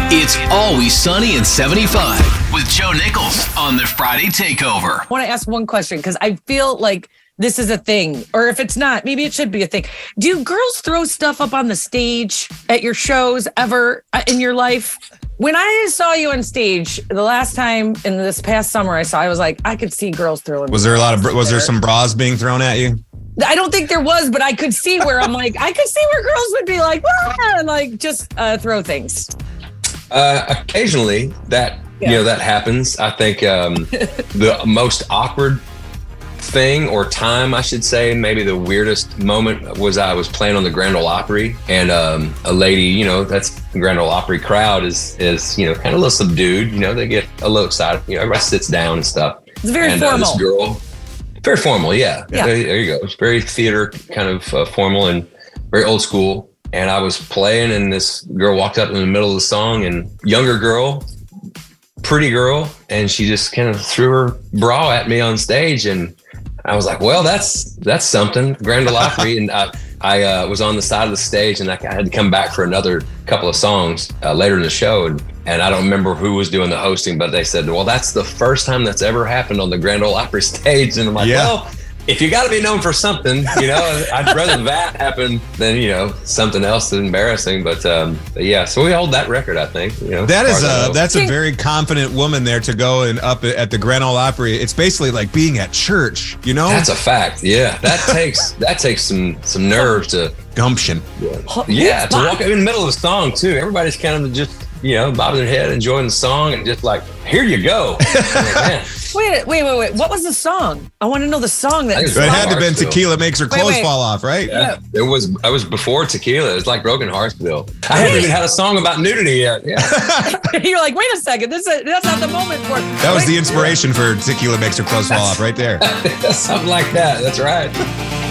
It's Always Sunny in 75 with Joe Nichols on the Friday Takeover. I want to ask one question because I feel like this is a thing, or if it's not, maybe it should be a thing. Do girls throw stuff up on the stage at your shows ever in your life? When I saw you on stage the last time in this past summer, I was like, I could see girls throwing. Was there some bras being thrown at you? I don't think there was, but I could see where I'm like, I could see where girls would be like, and like just throw things. Occasionally that happens. I think the most awkward thing or time, I should say, maybe the weirdest moment was I was playing on the Grand Ole Opry, and a lady, that's the Grand Ole Opry crowd is kind of a little subdued. They get a little excited. Everybody sits down and stuff. It's very formal. This girl, very formal, yeah. There you go. It's very theater kind of formal and very old school. And I was playing, and this girl walked up in the middle of the song, and younger girl, pretty girl, and she just kind of threw her bra at me on stage, and I was like, well, that's something. Grand Ole Opry. And I was on the side of the stage, and I had to come back for another couple of songs later in the show, and I don't remember who was doing the hosting, but they said, well, that's the first time that's ever happened on the Grand Ole Opry stage. And I'm like, well, if you got to be known for something, I'd rather that happen than, something else that's embarrassing. But yeah, so we hold that record, I think. That's a very confident woman there to go and up at the Grand Ole Opry. It's basically like being at church, That's a fact. Yeah, that takes some nerve to gumption. Yeah, to walk in the middle of the song too. Everybody's kind of just bobbing their head, enjoying the song, and just like, here you go. Wait. What was the song? I want to know the song. It had to have been Tequila Makes Her Clothes Fall Off, right? Yeah. I was before Tequila. It was like Broken Heartsville. I haven't even had a song about nudity yet. Yeah. You're like, wait a second. That's not the moment for it. That was the inspiration for Tequila Makes Her Clothes Fall Off right there. Something like that. That's right.